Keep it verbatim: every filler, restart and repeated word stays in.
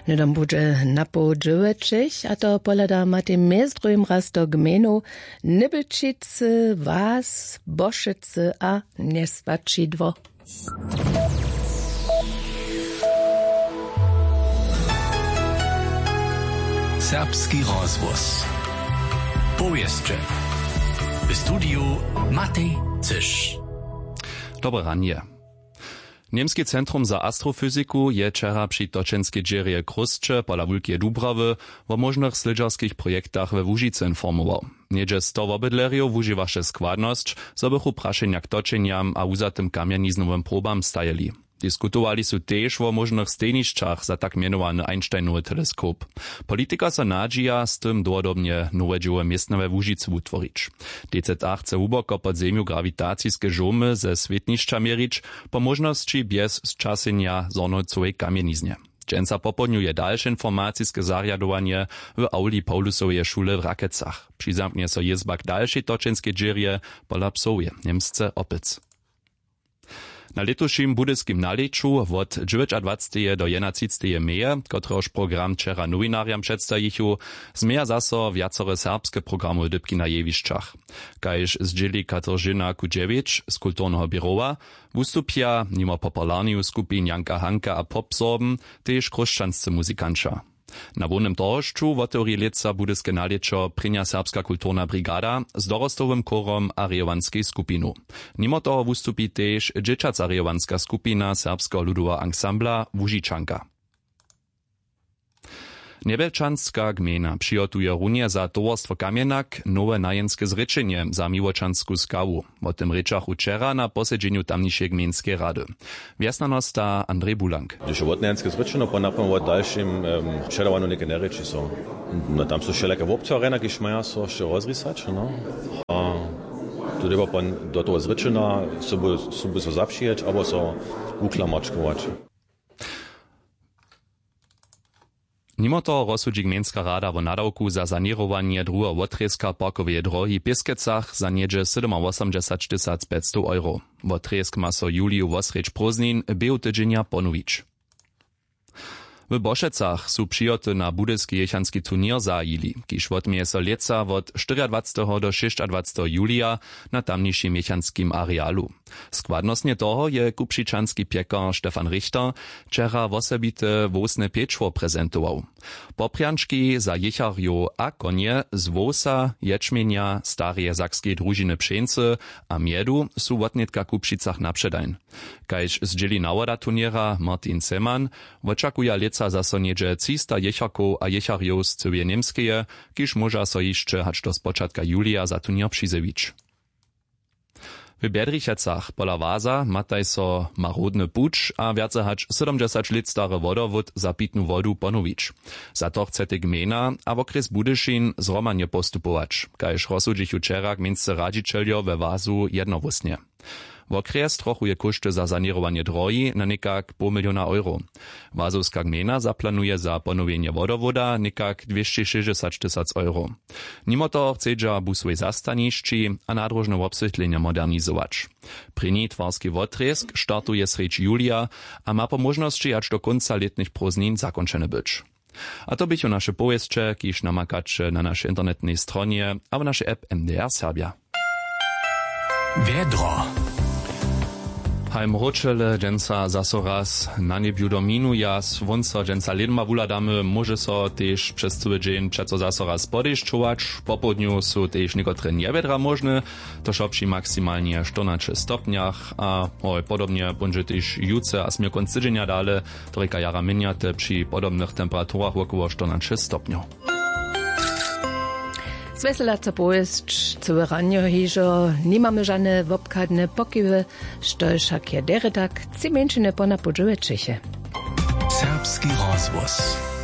Nedom bude napođevećeć, a to polada mati mezdrojim rasto gmenu Nibelčice, Vas, Bošice a Nesvačidvo. Serbski rozvoz. Powieszcze. W studiu Matej Cysz. Dobre ranje. Niemskie Centrum za Astrofyziku je wczera przy toczenskie dzierie Kruscze pola Wulkie Dubrawy o możnych slidżarskich projektach we Łužice informował. Niedzie sto obydleriów używaše składność, so bychu praszeniak toczeniam a uzatym kamieniznowym probam stajeli. Diskutowali su też o możnych stejniszczach za tak mianowany Einsteinowy teleskop. Polityka sa nadzieja z tym dłodobnie nowe dzieło miestne we Łužice utworić. D Z A chce uboko pod ziemiu grawitacijskie žomy ze svetnišća merić, po możności bez zczasenia zornojcowej kamieniznie. Dżęca popodniu je dalsze informacijskie zariadowanie w auli Paulusowej szule w Rakecach. Přizamknie so jezbak dalsze toczenskie dzierie pola Psowie, Niemsce Opitz. Na letušim budyskim naleczu od dwudziestego do jednacistego meje, kotreż program wczera nowinariam przedstawichu, zmieja zaso wiacore serbskie programy dybki na jewiszczach. Kajż zdzieli Katarzyna Kudziewicz z Kulturnego Birowa, wystupia nimo popularniu skupin Janka Hanka a Popsorben, też chrześcijanscy muzykanča. Na wolnym dorożczu w teorii leca budyske naleczo prynia serbska kulturna brigada z dorostowym korom a rejowanskiej skupinu. Mimo toho wystupi też dzieciaca rejowanska skupina serbskiego ludowa ansambla Łužičanka. Nebelčanska gmena přijotuje runie za towarstwo Kamienak nowe najenskie zrečenje za Miłočansku skawu. O tym rečach wczera na posiedzeniu tamniejszej gmienskiej rady. Wjasnanosta Andrzej Bulank. Když je najenskie zrečeno, po napom o dalším předavanu neke nereči so. No tam sú všelijaké občarena, když maja so ešte rozrysać, no. A tu treba do toho zrečena, sú by so zapšijeć, abo so uklamačkovať. Mimo toho rozsudzi gmenská rada o nadawku za sanierowanie druhého wotreska parkowej drohy v Pieskecach za niedzie sedeminosemdesiat tysięcy pięćset euro. Wotresk ma so Juliu Vosreč Proznin był tydzienia ponowić. W Bošecach su přijoty na budyski jechanski turnier zajili, kiž odmieje so leca od dwudziestego do dwudziestego julia na tamniejszym jechanskim arealu. Składnostnie toho je kupšičanski piekar Stefan Richter wczera wosebite wosne pieczwo prezentował. Poprianczki za jecharjo a konie z wosa, ječmenja, starie zakskiej družiny pšence a miedu su w odnetka kupšicach napředajn. Kajž zdzieli nawoda turniera Martin Zeman, oczakuje leca za so niedzie trzysta jecharków a jecharjów z całej Niemskeje, kiž może so jeszcze hać do spočatka julia za turnier přizewić. W Biedrichecach pola Waza mataj so marodny pucz a viace hać sedemdziesiąt lit stare wodowód za pitnu wodu ponowić. Za to chcete gmena a w okres Budyšin zromanie postupować, kajż rozsudžichu wczera gmenscy radzicieljo we Wazu jednowusnie. W okres trochu je koszty za sanierowanie drogi na nekak pół miliona euro. Wazowska gmena zaplanuje za ponowienie wodowoda nekak dwieście sześćdziesiąt tysięcy euro. Mimo to chcedza buswej zastanišći a nadrożne obsytlenia modernizować. Pryni twarski wotresk startuje sreć julia a ma po możności aż do końca letnych prózdnin zakończony być. A to bychu nasze powieszcze, kiż namakacze na naszej internetnej stronie, a w naszej app M D R Serbia. Vedro. Hajm ročele, dženca zaso raz na nebiu dominu jas, vonco dženca ledma vuladamy, może so też przez cały dzień przeco zaso raz podejšćować. Po południu są też niekotre niewiedra możne, to szо przy maksymalnie czternaście stopniach, a oj, podobnie będzie też juce, a smie konc tydzienia dale, trojka jara miniate przy podobnych temperaturach około czternaście stopniów. Zweselaca pojeść, całe ranio hižo, nimamy żadne wobkadne pokiwy, sztolszak je deredak, cimenčine pona podżuwe Čeche. Serbski rozvoz.